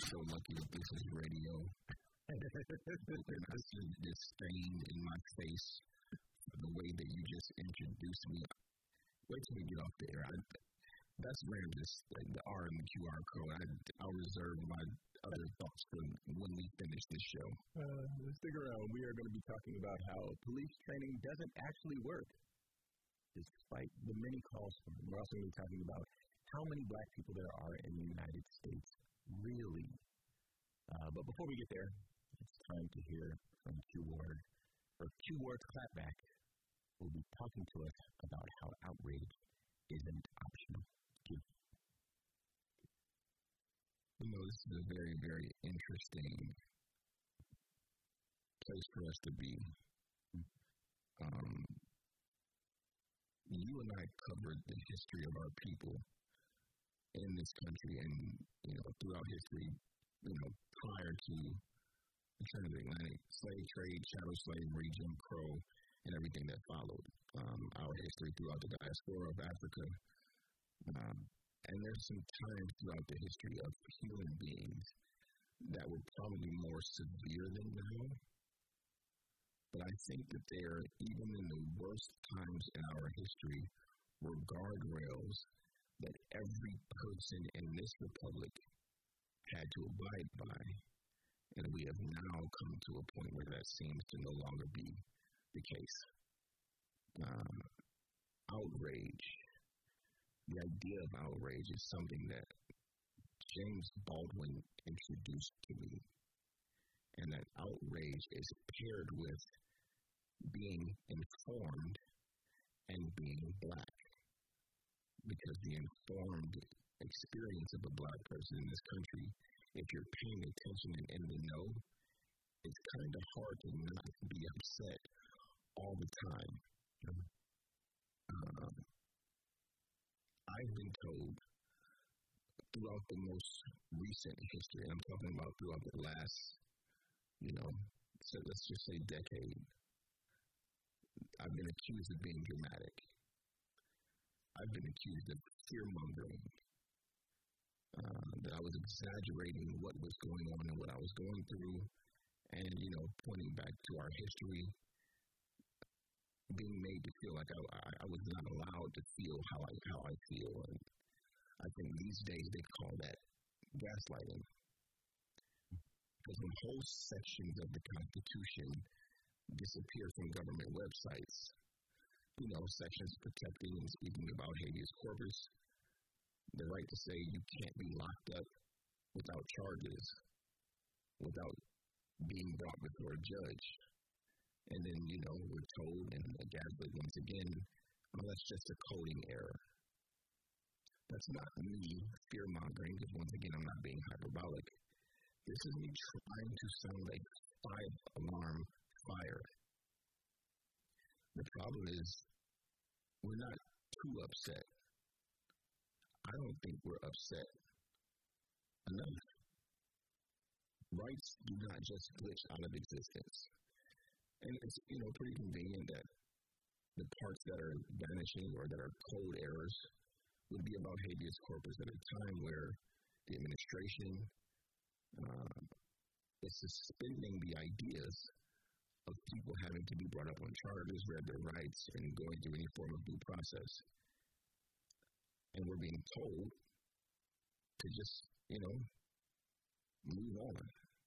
so lucky that this is radio. And I see this stain in my face for the way that you just introduced me. Wait till we get off the air. That's Ramses, the R and the QR code. I'll reserve my other thoughts for when we finish this show. Stick around. We are going to be talking about how police training doesn't actually work, despite the many calls for it. We're also going to be talking about how many black people there are in the United States, really. But before we get there, it's time to hear from Q Ward. For Q Ward's Clapback, will be talking to us about how outrage isn't optional. You know, this is a very, very interesting place for us to be. You and I covered the history of our people in this country and, you know, throughout history, you know, prior to the turn of the Atlantic, slave trade, chattel slavery, Jim Crow, and everything that followed. Our history throughout the diaspora of Africa. And there's some times throughout the history of human beings that were probably more severe than now. But I think that there, even in the worst times in our history, were guardrails that every person in this republic had to abide by. And we have now come to a point where that seems to no longer be the case. Outrage. The idea of outrage is something that James Baldwin introduced to me. And that outrage is paired with being informed and being black. Because the informed experience of a black person in this country, if you're paying attention and in the know, it's kind of hard to not be upset all the time. I've been told throughout the most recent history, I'm talking about throughout the last, so let's just say decade, I've been accused of being dramatic. I've been accused of fear-mongering, that I was exaggerating what was going on and what I was going through, and, pointing back to our history, being made to feel like I was not allowed to feel how I feel. And I think these days they call that gaslighting. Because when whole sections of the Constitution disappear from government websites, sections protecting and speaking about habeas corpus, the right to say you can't be locked up without charges, without being brought before a judge. And then, we're told, and gaslit once again, that's just a coding error. That's not me fear-mongering, because once again, I'm not being hyperbolic. This is me trying to sound like 5-alarm fire. The problem is, we're not too upset. I don't think we're upset enough. Rights do not just glitch out of existence. And it's, pretty convenient that the parts that are vanishing or that are code errors would be about habeas corpus at a time where the administration is suspending the ideas of people having to be brought up on charges, read their rights, and going through any form of due process. And we're being told to just, move on.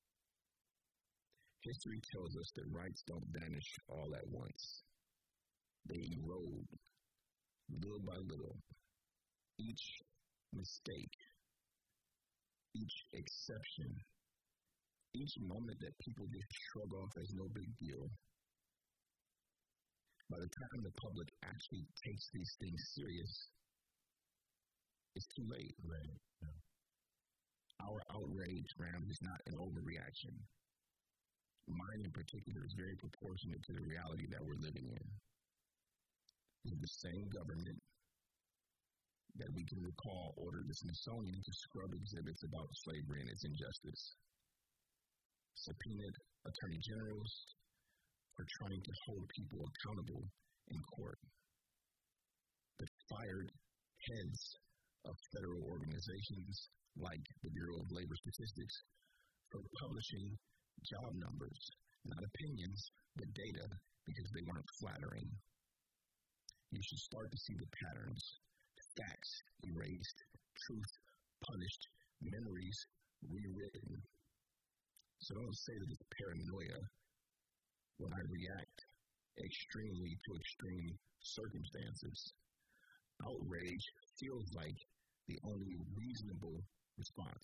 History tells us that rights don't vanish all at once. They erode, little by little. Each mistake, each exception, each moment that people just shrug off as no big deal, by the time the public actually takes these things serious, it's too late. Right. Yeah. Our outrage, Ram, is not an overreaction. Mine in particular is very proportionate to the reality that we're living in. It's the same government that we can recall ordered the Smithsonian to scrub exhibits about slavery and its injustice, subpoenaed attorney generals for trying to hold people accountable in court, that fired heads of federal organizations like the Bureau of Labor Statistics for publishing job numbers, not opinions, but data, because they weren't flattering. You should start to see the patterns. Facts erased, truth punished, memories rewritten. So don't say that it's paranoia when I react extremely to extreme circumstances. Outrage feels like the only reasonable response.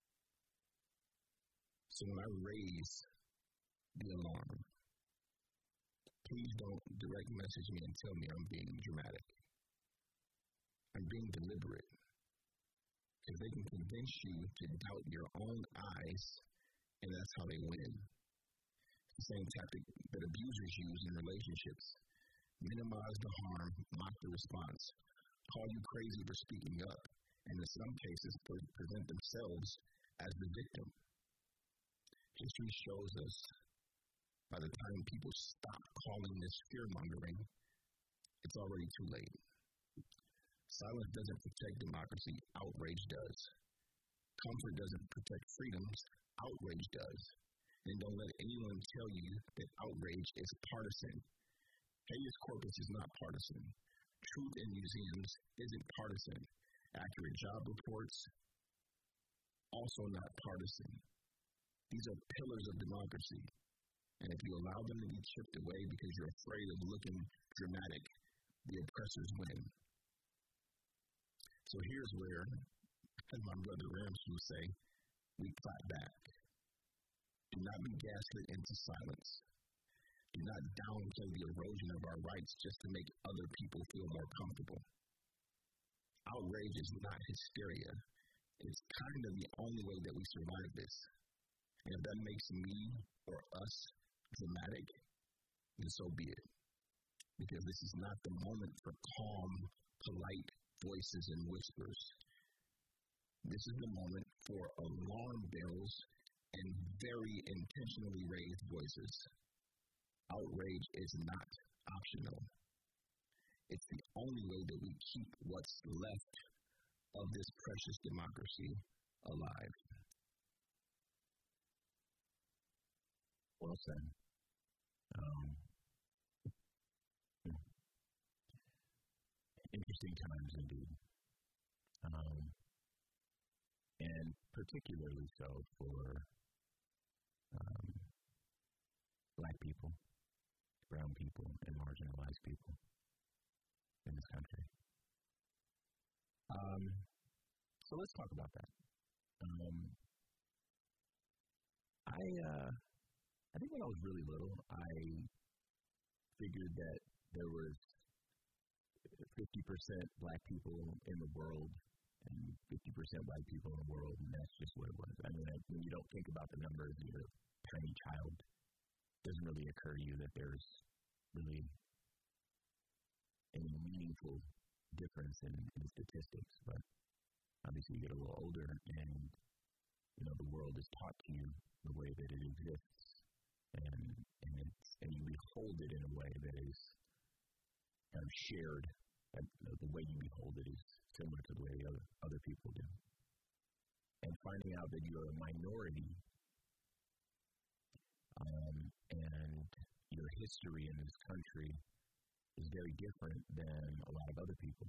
So when I raise the alarm, please don't direct message me and tell me I'm being dramatic. I'm being deliberate. Because they can convince you to doubt your own eyes, and that's how they win. It's the same tactic that abusers use in relationships. Minimize the harm, mock the response, call you crazy for speaking up, and in some cases present themselves as the victim. History shows us by the time people stop calling this fear-mongering, it's already too late. Silence doesn't protect democracy, outrage does. Comfort doesn't protect freedoms, outrage does. And don't let anyone tell you that outrage is partisan. Habeas corpus is not partisan. Truth in museums isn't partisan. Accurate job reports, also not partisan. These are pillars of democracy. And if you allow them to be chipped away because you're afraid of looking dramatic, the oppressors win. So here's where, as my brother Ramsey would say, we clap back. Do not be gaslit into silence. Do not downplay the erosion of our rights just to make other people feel more comfortable. Outrage is not hysteria. It's kind of the only way that we survive this. And if that makes me or us dramatic, then so be it. Because this is not the moment for calm, polite voices and whispers. This is the moment for alarm bells and very intentionally raised voices. Outrage is not optional. It's the only way that we keep what's left of this precious democracy alive. Well said. Interesting times indeed. And particularly so for Black people, brown people, and marginalized people in this country. So let's talk about that. I think when I was really little, I figured that there was 50% Black people in the world and 50% white people in the world, and that's just what it was. I mean, when you don't think about the numbers, you're a tiny child, it doesn't really occur to you that there's really any meaningful difference in statistics. But obviously, you get a little older, and the world is taught to you the way that it exists, and you behold it in a way that is kind of shared. The way you behold it is similar to the way other people do. And finding out that you're a minority, and your history in this country is very different than a lot of other people.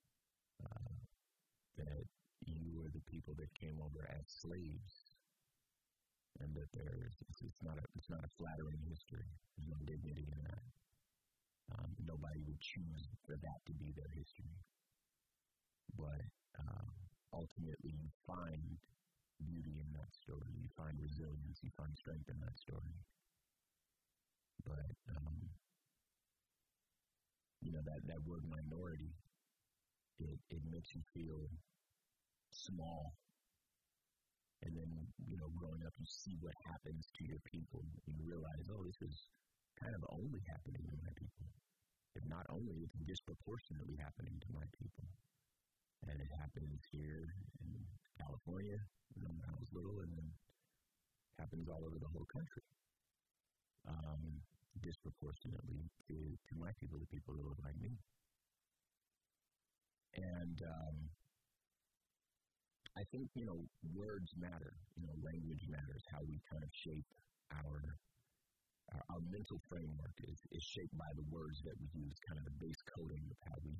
That you were the people that came over as slaves, and that it's not a flattering history. There's no dignity in that. Nobody would choose for that to be their history. But ultimately, you find beauty in that story. You find resilience. You find strength in that story. But that word minority, it makes you feel small. And then, growing up, you see what happens to your people. You realize, this is kind of only happening to my people. If not only, it's disproportionately happening to my people. And it happens here in California when I was little, and then happens all over the whole country. Disproportionately to my people, the people who look like me. And I think, words matter. Language matters. How we kind of shape our mental framework is shaped by the words that we use, kind of the base coding of how we,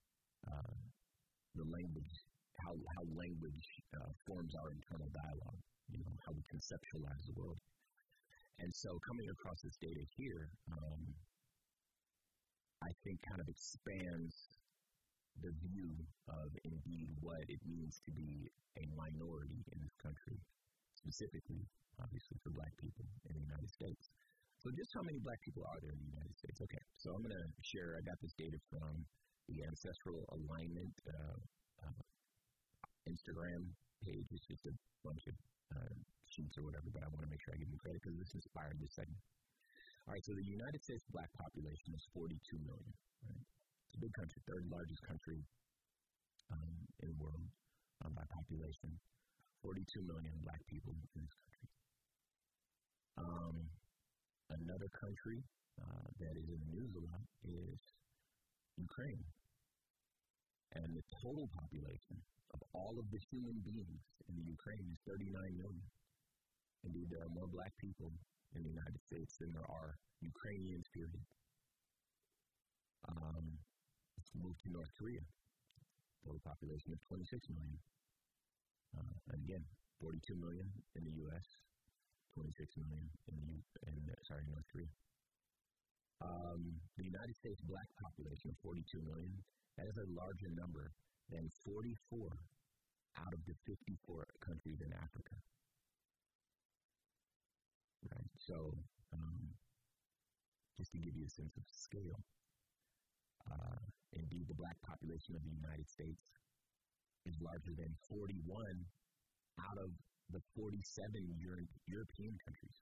the language, how language forms our internal dialogue, how we conceptualize the world. And so coming across this data here, I think kind of expands the view of indeed what it means to be a minority in this country, specifically, obviously, for Black people in the United States. So just how many Black people are there in the United States? Okay, so I'm going to share, I got this data from the Ancestral Alignment Instagram page. It's just a bunch of sheets or whatever, but I want to make sure I give them credit because this inspired this segment. All right, so the United States Black population is 42 million, right? It's a big country, third largest country in the world by population. 42 million Black people in this country. Another country that is in the news a lot is Ukraine. And the total population of all of the human beings in the Ukraine is 39 million. Indeed, there are more Black people in the United States than there are Ukrainians, period. Let's move to North Korea. Total population of 26 million. And again, 42 million in the U.S., 26 million in North Korea. The United States Black population of 42 million, that is a larger number than 44 out of the 54 countries in Africa. Right, so just to give you a sense of scale, indeed the Black population of the United States is larger than 41 out of the 47 European countries.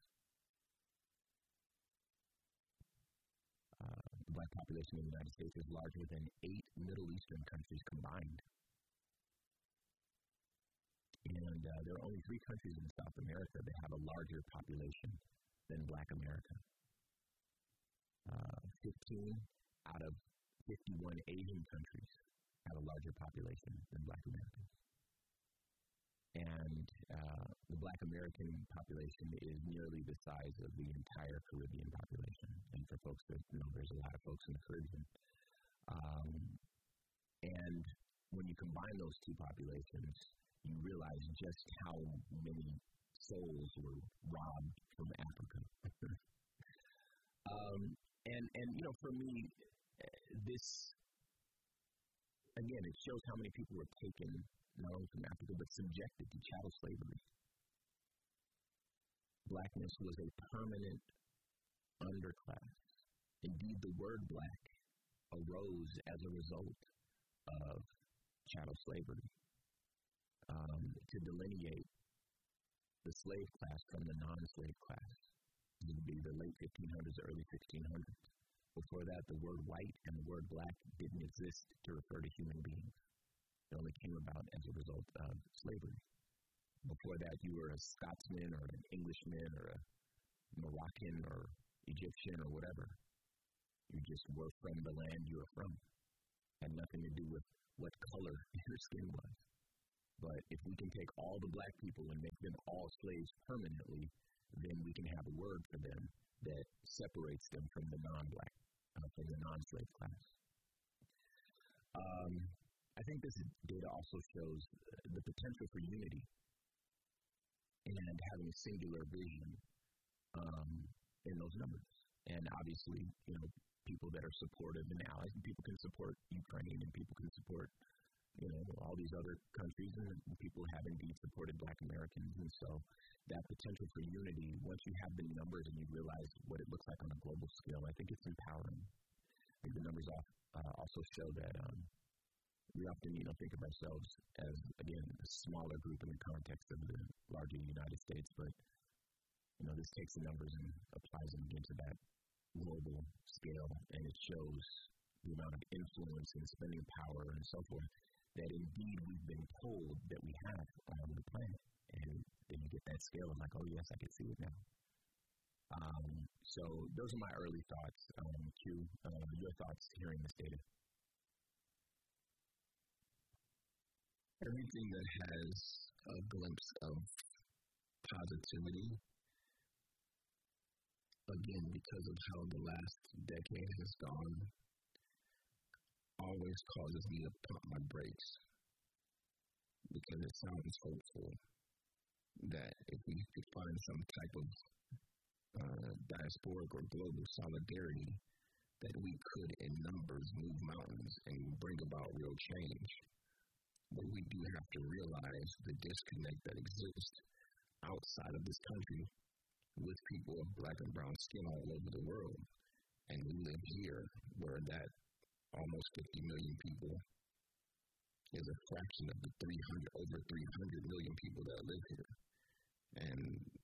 The Black population of the United States is larger than 8 Middle Eastern countries combined. And there are only 3 countries in South America that have a larger population than Black America. 15 out of 51 Asian countries have a larger population than Black Americans. And the Black American population is nearly the size of the entire Caribbean population. And for folks that know, there's a lot of folks in the Caribbean. And when you combine those two populations, you realize just how many souls were robbed from Africa. And for me, this, again, it shows how many people were taken not only from Africa, but subjected to chattel slavery. Blackness was a permanent underclass. Indeed, the word Black arose as a result of chattel slavery to delineate the slave class from the non-slave class. It would be the late 1500s, early 1600s. Before that, the word white and the word Black didn't exist to refer to human beings. It only came about as a result of slavery. Before that, you were a Scotsman or an Englishman or a Moroccan or Egyptian or whatever. You just were from the land you were from. Had nothing to do with what color your skin was. But if we can take all the Black people and make them all slaves permanently, then we can have a word for them that separates them from the non-Black, from the non-slave class. I think this data also shows the potential for unity and having a singular vision in those numbers. And obviously, people that are supportive and allies, and people can support Ukraine, and people can support, all these other countries, and people have indeed supported Black Americans. And so that potential for unity, once you have the numbers and you realize what it looks like on a global scale, I think it's empowering. I think the numbers also show that we often, think of ourselves as, again, a smaller group in the context of the larger United States, but, this takes the numbers and applies them again to that global scale, and it shows the amount of influence and spending power and so forth that indeed we've been told that we have on the planet. And then you get that scale of like, oh yes, I can see it now. So those are my early thoughts. Q, your thoughts hearing this data? everything that has a glimpse of positivity, again, because of how the last decade has gone, always causes me to pump my brakes because it sounds hopeful that if we could find some type of diasporic or global solidarity, that we could in numbers move mountains and bring about real change. But we do have to realize the disconnect that exists outside of this country with people of black and brown skin all over the world. And we live here where that almost 50 million people is a fraction of the over 300 million people that live here. And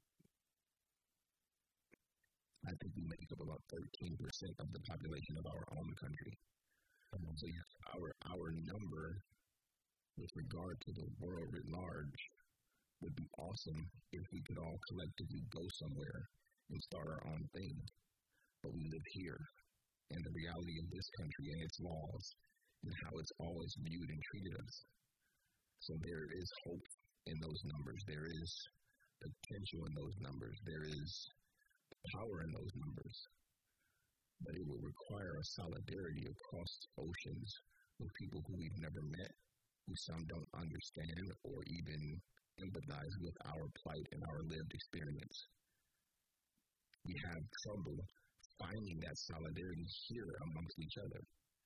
I think we make up about 13% of the population of our own country. So yes, our number with regard to the world at large would be awesome if we could all collectively go somewhere and start our own thing. But we live here, and the reality of this country and its laws and how it's always viewed and treated us. So there is hope in those numbers. There is potential in those numbers. There is power in those numbers. But it will require a solidarity across oceans with people who we've never met, who some don't understand or even empathize with our plight and our lived experience. We have trouble finding that solidarity here amongst each other.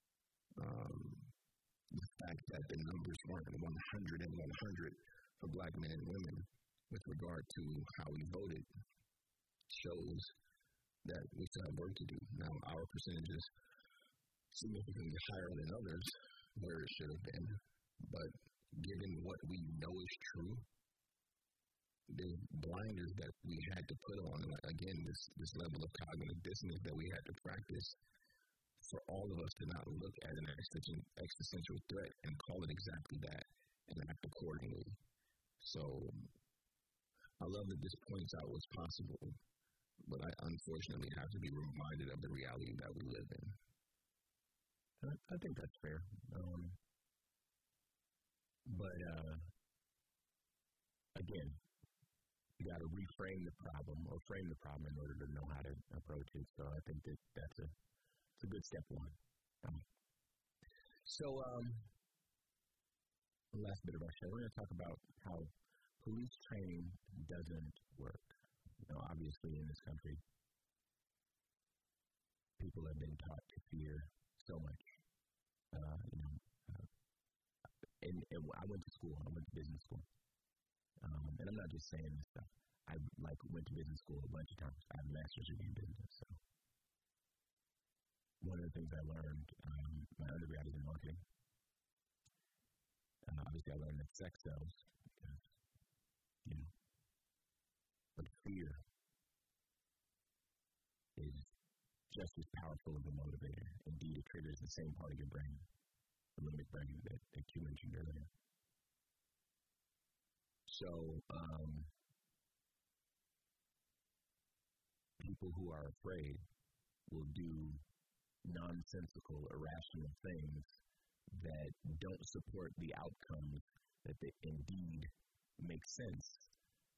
The fact that the numbers weren't 100 and 100 for black men and women with regard to how we voted shows that we still have work to do. Now, our percentage is significantly higher than others where it should have been, but given what we know is true, the blinders that we had to put on, again, this level of cognitive dissonance that we had to practice for all of us to not look at an existential threat and call it exactly that and act accordingly. So I love that this points out what's possible, but I unfortunately have to be reminded of the reality that we live in. I think that's fair. But again, you got to reframe the problem or frame the problem in order to know how to approach it. So I think that's a good step one. So the last bit of our show, we're going to talk about how police training doesn't work. Obviously in this country, people have been taught to fear so much. And I went to school. I went to business school. And I'm not just saying this stuff. I went to business school a bunch of times. I have a master's degree in business. So one of the things I learned, my undergrad is in marketing. Obviously, I learned that sex sells because, but fear is just as powerful of a motivator. Indeed, it triggers the same part of your brain, the limbic brain that you mentioned earlier. So, people who are afraid will do nonsensical, irrational things that don't support the outcomes that they indeed make sense